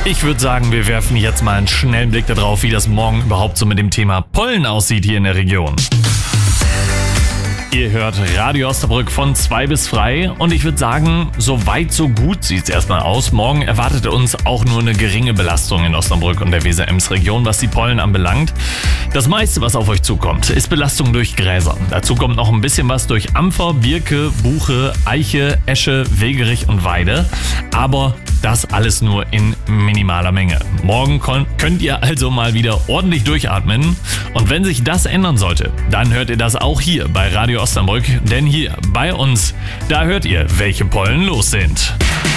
Ich würde sagen, wir werfen jetzt mal einen schnellen Blick darauf, wie das morgen überhaupt so mit dem Thema Pollen aussieht hier in der Region. Ihr hört Radio Osnabrück von 2 bis frei und ich würde sagen, so weit so gut sieht es erstmal aus. Morgen erwartet uns auch nur eine geringe Belastung in Osnabrück und der Weser-Ems-Region, was die Pollen anbelangt. Das meiste, was auf euch zukommt, ist Belastung durch Gräser. Dazu kommt noch ein bisschen was durch Ampfer, Birke, Buche, Eiche, Esche, Wegerich und Weide. Aber das alles nur in minimaler Menge. Morgen könnt ihr also mal wieder ordentlich durchatmen. Und wenn sich das ändern sollte, dann hört ihr das auch hier bei Radio Osnabrück. Denn hier bei uns, da hört ihr, welche Pollen los sind.